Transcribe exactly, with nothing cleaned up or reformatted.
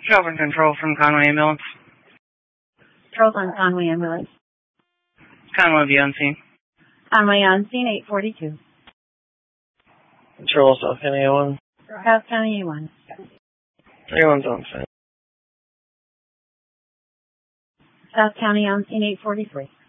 Shelburne Control from Conway Ambulance. Control on Conway Ambulance. Conway be on scene. Conway on scene, eight forty-two. Control South County A one. South County A one. A one's on scene. South County on scene, eight forty-three.